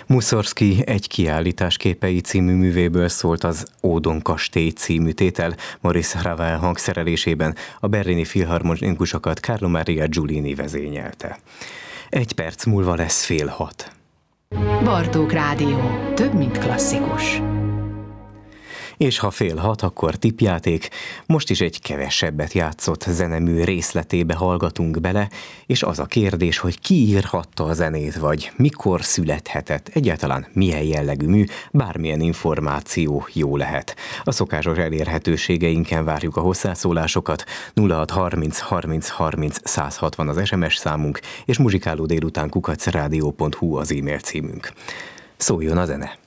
Mussorgsky egy kiállítás képei című művéből szólt az Ódon kastély című tétel Maurice Ravel hangszerelésében, a berlini filharmonikusokat Carlo Maria Giulini vezényelte. 1 perc múlva lesz 5:30. Bartók Rádió. Több, mint klasszikus. És ha 5:30, akkor tippjáték. Most is egy kevesebbet játszott zenemű részletébe hallgatunk bele, és az a kérdés, hogy ki írhatta a zenét, vagy mikor születhetett, egyáltalán milyen jellegű mű, bármilyen információ jó lehet. A szokásos elérhetőségeinken várjuk a hozzászólásokat, 0630 30 30 160 az SMS számunk, és muzsikálódélután @radio.hu az e-mail címünk. Szóljon a zene!